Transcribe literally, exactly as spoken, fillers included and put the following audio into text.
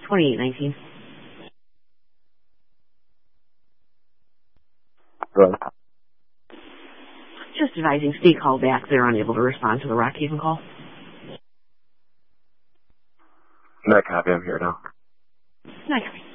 twenty-eight nineteen. Hello? Just advising Steve called back. They're unable to respond to the Rockhaven call. No copy. I'm here now. No copy.